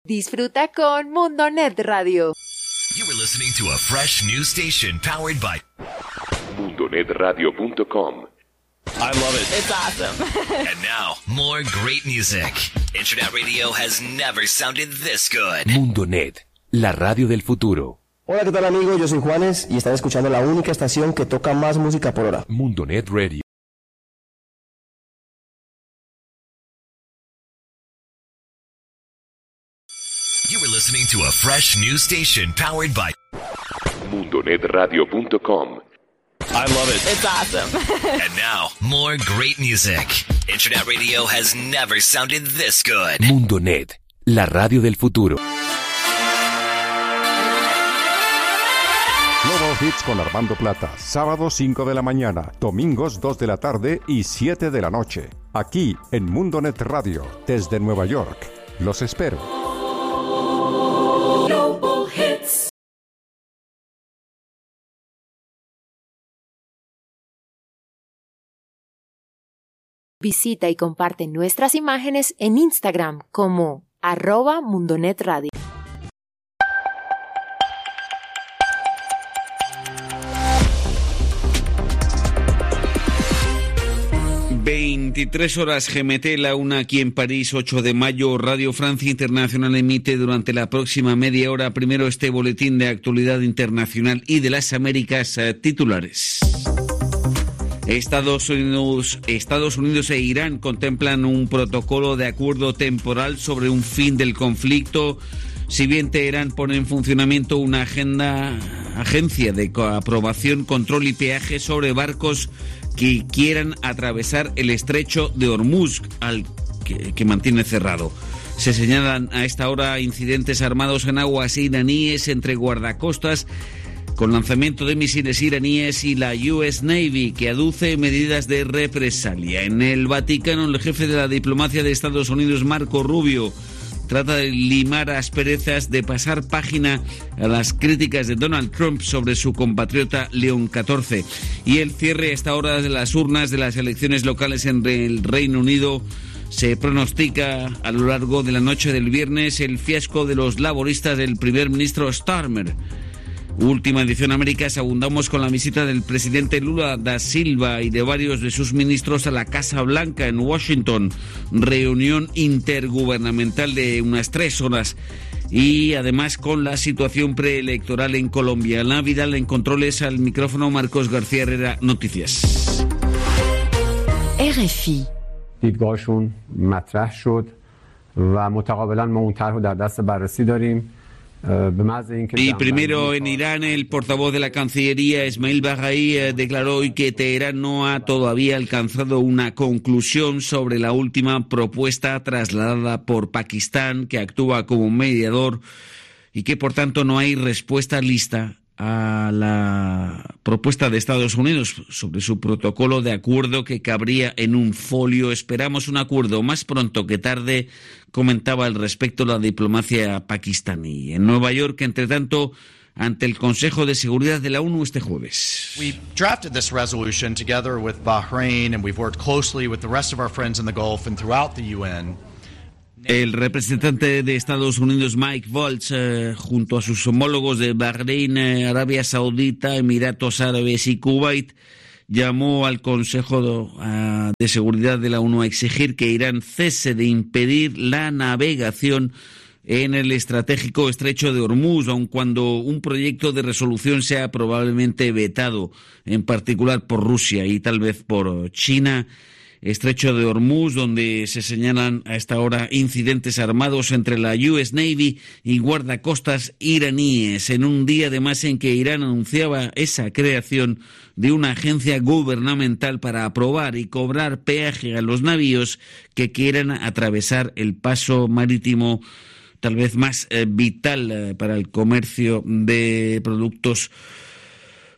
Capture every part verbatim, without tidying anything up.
Disfruta con Mundonet Radio. You were listening to a fresh new station powered by mundonet radio punto com. I love it. It's awesome. And now, more great music. Internet radio has never sounded this good. Mundonet, la radio del futuro. Hola, ¿qué tal, amigos? Yo soy Juanes y están escuchando la única estación que toca más música por hora. Mundonet Radio. You were listening to a fresh new station powered by mundonet radio punto com. I love it. It's awesome. And now, more great music. Internet radio has never sounded this good. Mundonet, la radio del futuro. Global Hits con Armando Plata, sábados cinco de la mañana, domingos dos de la tarde y siete de la noche. Aquí en Mundonet Radio, desde Nueva York. Los espero. Global Hits. Visita y comparte nuestras imágenes en Instagram como arroba Mundonet Radio. veintitrés horas G M T, la una aquí en París, ocho de mayo. Radio Francia Internacional emite durante la próxima media hora primero este boletín de actualidad internacional y de las Américas. eh, titulares. Estados Unidos, Estados Unidos e Irán contemplan un protocolo de acuerdo temporal sobre un fin del conflicto. Si bien Teherán pone en funcionamiento una agenda, agencia de aprobación, control y peaje sobre barcos que quieran atravesar el estrecho de Hormuz, al que, que mantiene cerrado. Se señalan a esta hora incidentes armados en aguas iraníes entre guardacostas con lanzamiento de misiles iraníes y la U S Navy, que aduce medidas de represalia. En el Vaticano, el jefe de la diplomacia de Estados Unidos, Marco Rubio, trata de limar asperezas, de pasar página a las críticas de Donald Trump sobre su compatriota León catorce. Y el cierre a esta hora de las urnas de las elecciones locales en el Reino Unido. Se pronostica a lo largo de la noche del viernes el fiasco de los laboristas del primer ministro Starmer. Última edición Américas, abundamos con la visita del presidente Lula da Silva y de varios de sus ministros a la Casa Blanca en Washington. Reunión intergubernamental de unas tres horas. Y además con la situación preelectoral en Colombia. La Vidal en controles, al micrófono Marcos García Herrera, Noticias. R F I. دیدگاهشون مطرح شد و متقابلا ما اون طرح رو در دست بررسی داریم. Y primero en Irán, el portavoz de la Cancillería, Esmail Baghai, declaró hoy que Teherán no ha todavía alcanzado una conclusión sobre la última propuesta trasladada por Pakistán, que actúa como mediador, y que por tanto no hay respuesta lista a la propuesta de Estados Unidos sobre su protocolo de acuerdo que cabría en un folio. Esperamos un acuerdo más pronto que tarde, comentaba al respecto la diplomacia pakistaní. En Nueva York, entre tanto, ante el Consejo de Seguridad de la ONU este jueves. We drafted this resolution together with Bahrain and we've worked closely with the rest of our friends in the Gulf and throughout the U N. El representante de Estados Unidos, Mike Waltz, eh, junto a sus homólogos de Bahrein, eh, Arabia Saudita, Emiratos Árabes y Kuwait, llamó al Consejo de, uh, de Seguridad de la ONU a exigir que Irán cese de impedir la navegación en el estratégico estrecho de Hormuz, aun cuando un proyecto de resolución sea probablemente vetado, en particular por Rusia y tal vez por China. Estrecho de Hormuz, donde se señalan a esta hora incidentes armados entre la U S Navy y guardacostas iraníes, en un día además en que Irán anunciaba esa creación de una agencia gubernamental para aprobar y cobrar peaje a los navíos que quieran atravesar el paso marítimo tal vez más eh, vital eh, para el comercio de productos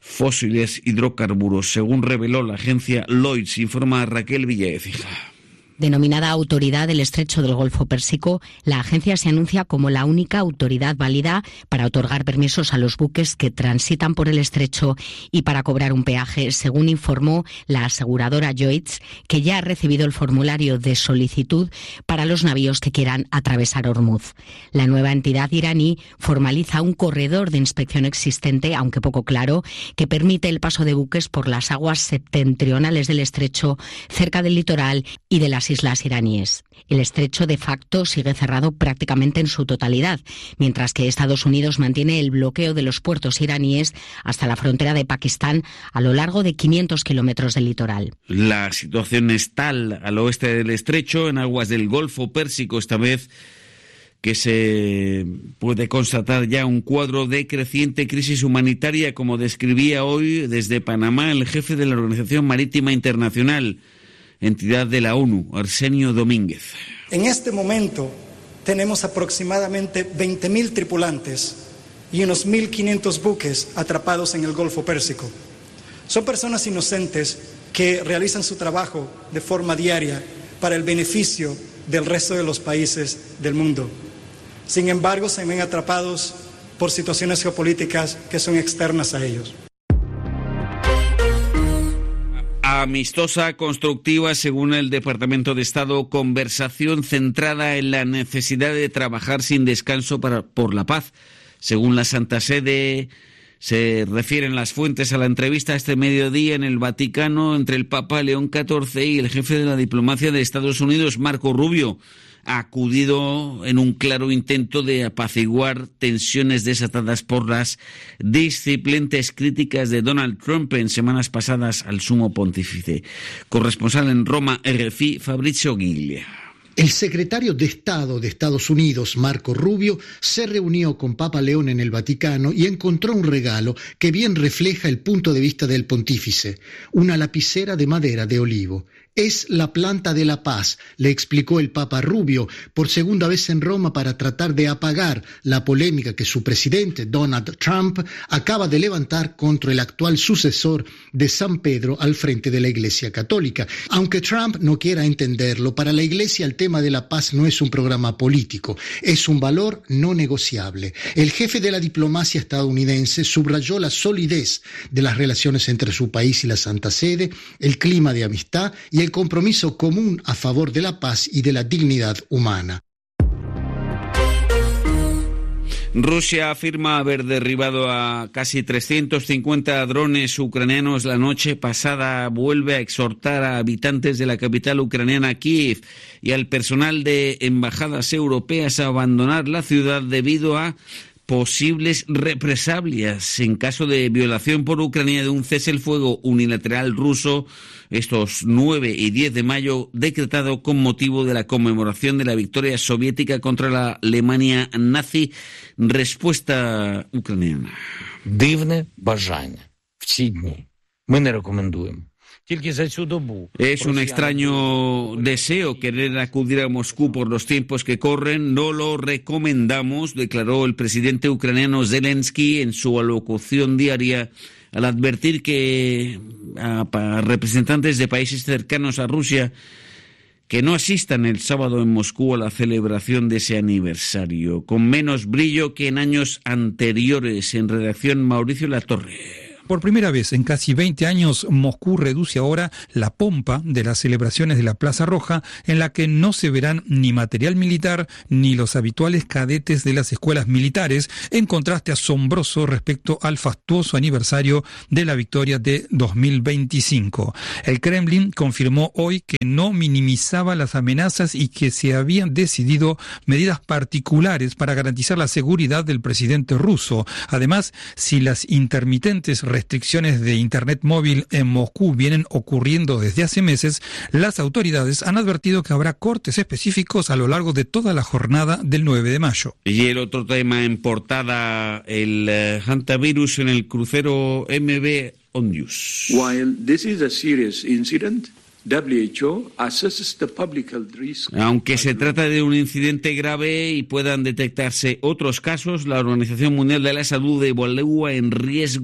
fósiles, hidrocarburos, según reveló la agencia Lloyds, informa Raquel Villaécija. Denominada Autoridad del Estrecho del Golfo Pérsico, la agencia se anuncia como la única autoridad válida para otorgar permisos a los buques que transitan por el estrecho y para cobrar un peaje, según informó la aseguradora Lloyds, que ya ha recibido el formulario de solicitud para los navíos que quieran atravesar Hormuz. La nueva entidad iraní formaliza un corredor de inspección existente, aunque poco claro, que permite el paso de buques por las aguas septentrionales del estrecho, cerca del litoral y de las islas iraníes. El estrecho de facto sigue cerrado prácticamente en su totalidad, mientras que Estados Unidos mantiene el bloqueo de los puertos iraníes hasta la frontera de Pakistán a lo largo de quinientos kilómetros del litoral. La situación es tal al oeste del estrecho, en aguas del Golfo Pérsico esta vez, que se puede constatar ya un cuadro de creciente crisis humanitaria, como describía hoy desde Panamá el jefe de la Organización Marítima Internacional, entidad de la ONU, Arsenio Domínguez. En este momento tenemos aproximadamente veinte mil tripulantes y unos mil quinientos buques atrapados en el Golfo Pérsico. Son personas inocentes que realizan su trabajo de forma diaria para el beneficio del resto de los países del mundo. Sin embargo, se ven atrapados por situaciones geopolíticas que son externas a ellos. Amistosa, constructiva, según el Departamento de Estado, conversación centrada en la necesidad de trabajar sin descanso para, por la paz. Según la Santa Sede, se refieren las fuentes a la entrevista este mediodía en el Vaticano entre el Papa León catorce y el jefe de la diplomacia de Estados Unidos, Marco Rubio, acudido en un claro intento de apaciguar tensiones desatadas por las disciplinantes críticas de Donald Trump en semanas pasadas al sumo pontífice. Corresponsal en Roma, R F I, Fabrizio Ghiglia. El secretario de Estado de Estados Unidos, Marco Rubio, se reunió con Papa León en el Vaticano y encontró un regalo que bien refleja el punto de vista del pontífice, una lapicera de madera de olivo. Es la planta de la paz, le explicó el Papa Rubio, por segunda vez en Roma para tratar de apagar la polémica que su presidente, Donald Trump, acaba de levantar contra el actual sucesor de San Pedro al frente de la Iglesia Católica. Aunque Trump no quiera entenderlo, para la Iglesia el tema de la paz no es un programa político, es un valor no negociable. El jefe de la diplomacia estadounidense subrayó la solidez de las relaciones entre su país y la Santa Sede, el clima de amistad y el compromiso común a favor de la paz y de la dignidad humana. Rusia afirma haber derribado a casi trescientos cincuenta drones ucranianos la noche pasada. Vuelve a exhortar a habitantes de la capital ucraniana, Kiev, y al personal de embajadas europeas a abandonar la ciudad debido a posibles represalias en caso de violación por Ucrania de un cese el fuego unilateral ruso estos nueve y diez de mayo, decretado con motivo de la conmemoración de la victoria soviética contra la Alemania nazi. Respuesta ucraniana. Дивне бажання в ці дні. Ми не рекомендуємо. Es un extraño deseo querer acudir a Moscú por los tiempos que corren. No lo recomendamos, declaró el presidente ucraniano Zelensky en su alocución diaria al advertir que a, a representantes de países cercanos a Rusia que no asistan el sábado en Moscú a la celebración de ese aniversario, con menos brillo que en años anteriores. En redacción, Mauricio Latorre. Por primera vez en casi veinte años, Moscú reduce ahora la pompa de las celebraciones de la Plaza Roja, en la que no se verán ni material militar ni los habituales cadetes de las escuelas militares, en contraste asombroso respecto al fastuoso aniversario de la victoria de dos mil veinticinco. El Kremlin confirmó hoy que no minimizaba las amenazas y que se habían decidido medidas particulares para garantizar la seguridad del presidente ruso. Además, si las intermitentes restricciones de Internet móvil en Moscú vienen ocurriendo desde hace meses, las autoridades han advertido que habrá cortes específicos a lo largo de toda la jornada del nueve de mayo. Y el otro tema en portada, el uh, hantavirus en el crucero M V Onnews. While this is a serious incident, W H O assesses the public health risk. Aunque se trata de un incidente grave y puedan detectarse otros casos, la Organización Mundial de la Salud evalúa en riesgo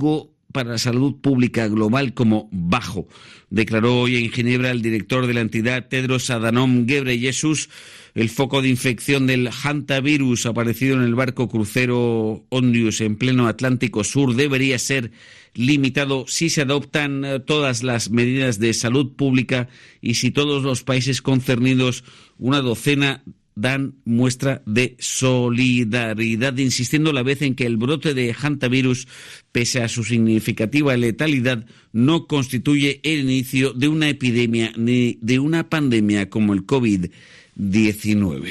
para la salud pública global como bajo. Declaró hoy en Ginebra el director de la entidad, Tedros Adhanom Ghebreyesus. El foco de infección del hantavirus aparecido en el barco crucero Ondius en pleno Atlántico Sur debería ser limitado si se adoptan todas las medidas de salud pública y si todos los países concernidos, una docena, dan muestra de solidaridad, insistiendo a la vez en que el brote de hantavirus, pese a su significativa letalidad, no constituye el inicio de una epidemia ni de una pandemia como el COVID diecinueve.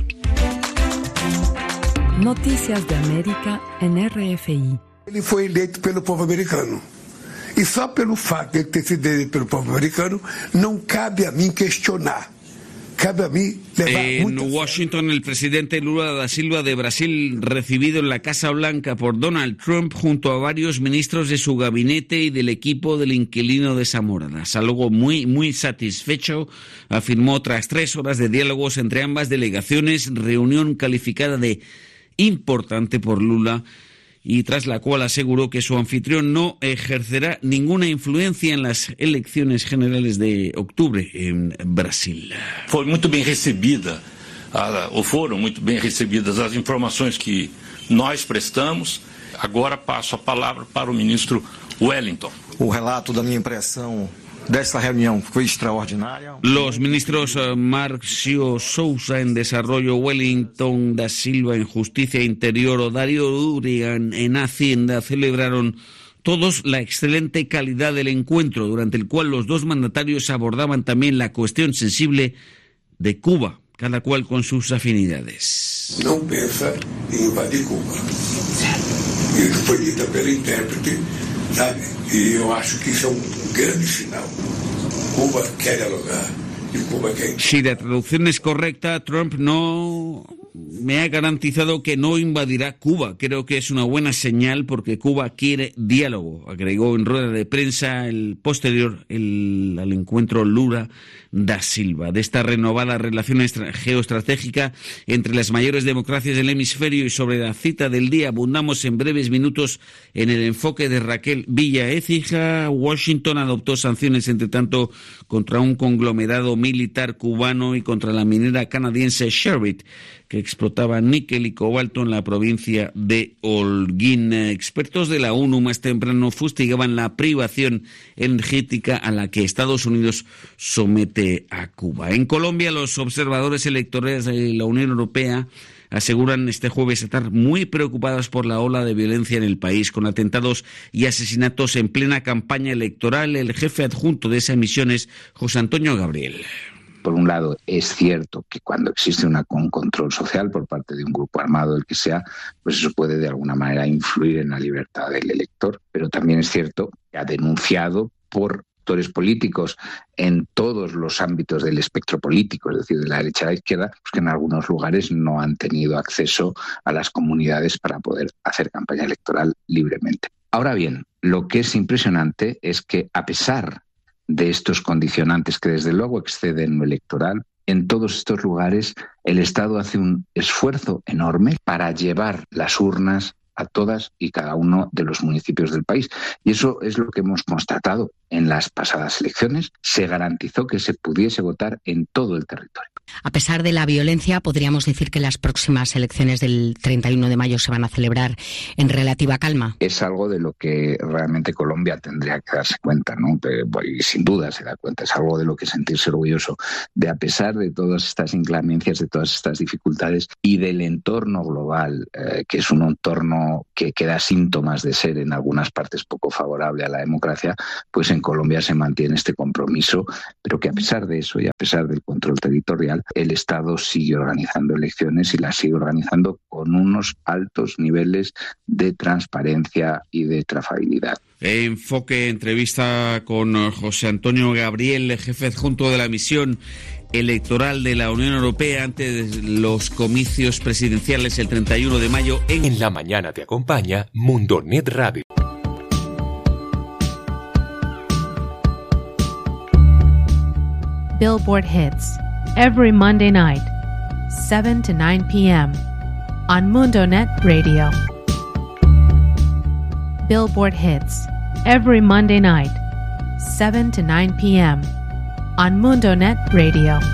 Noticias de América en R F I. Ele foi eleito pelo povo americano. E só pelo fato de ele ter sido eleito pelo povo americano, não cabe a mim questionar. Cabe a mí levar en Washington, el presidente Lula da Silva de Brasil, recibido en la Casa Blanca por Donald Trump junto a varios ministros de su gabinete y del equipo del inquilino de Zamora. Algo muy, muy satisfecho, afirmó tras tres horas de diálogos entre ambas delegaciones, reunión calificada de importante por Lula, y tras la cual aseguró que su anfitrión no ejercerá ninguna influencia en las elecciones generales de octubre en Brasil. Foi muito bem recebida, ou foram muito bem recebidas as informações que nós prestamos. Agora passo a palavra para o ministro Wellington. O relato da minha impressão desta reunião foi extraordinária. Los ministros Marcio Sousa en Desarrollo, Wellington da Silva en Justicia Interior o Darío Urigan en Hacienda celebraron todos la excelente calidad del encuentro, durante el cual los dos mandatarios abordaban también la cuestión sensible de Cuba, cada cual con sus afinidades. Não pensa em invadir Cuba. Isso foi dito pelo intérprete, sabe? E eu acho que isso é um grande sinal. Cuba quer dialogar y Cuba quer... Si la traducción es correcta, Trump no me ha garantizado que no invadirá Cuba. Creo que es una buena señal porque Cuba quiere diálogo, agregó en rueda de prensa el posterior el, al encuentro Lula da Silva. De esta renovada relación geoestratégica entre las mayores democracias del hemisferio y sobre la cita del día abundamos en breves minutos en el enfoque de Raquel Villa Écija. Washington adoptó sanciones, entre tanto, contra un conglomerado militar cubano y contra la minera canadiense Sherritt, que explotaba níquel y cobalto en la provincia de Holguín. Expertos de la ONU más temprano fustigaban la privación energética a la que Estados Unidos somete a Cuba. En Colombia, los observadores electorales de la Unión Europea aseguran este jueves estar muy preocupados por la ola de violencia en el país, con atentados y asesinatos en plena campaña electoral. El jefe adjunto de esa misión es José Antonio Gabriel. Por un lado, es cierto que cuando existe una, un control social por parte de un grupo armado, el que sea, pues eso puede de alguna manera influir en la libertad del elector. Pero también es cierto que ha denunciado por actores políticos en todos los ámbitos del espectro político, es decir, de la derecha a la izquierda, pues que en algunos lugares no han tenido acceso a las comunidades para poder hacer campaña electoral libremente. Ahora bien, lo que es impresionante es que a pesar de estos condicionantes que desde luego exceden lo electoral, en todos estos lugares el Estado hace un esfuerzo enorme para llevar las urnas a todas y cada uno de los municipios del país. Y eso es lo que hemos constatado en las pasadas elecciones. Se garantizó que se pudiese votar en todo el territorio. A pesar de la violencia, podríamos decir que las próximas elecciones del treinta y uno de mayo se van a celebrar en relativa calma. Es algo de lo que realmente Colombia tendría que darse cuenta, ¿no? Y sin duda se da cuenta. Es algo de lo que sentirse orgulloso, de a pesar de todas estas inclemencias, de todas estas dificultades y del entorno global, eh, que es un entorno que, que da síntomas de ser en algunas partes poco favorable a la democracia, pues en Colombia se mantiene este compromiso, pero que a pesar de eso y a pesar del control territorial, el Estado sigue organizando elecciones y las sigue organizando con unos altos niveles de transparencia y de trazabilidad. Enfoque, entrevista con José Antonio Gabriel, jefe adjunto de la misión electoral de la Unión Europea antes de los comicios presidenciales el treinta y uno de mayo. En, en la mañana te acompaña Mundonet Radio. Billboard Hits, every Monday night, seven to nine p.m. on MundoNet Radio. Billboard Hits, every Monday night, seven to nine p.m. on MundoNet Radio.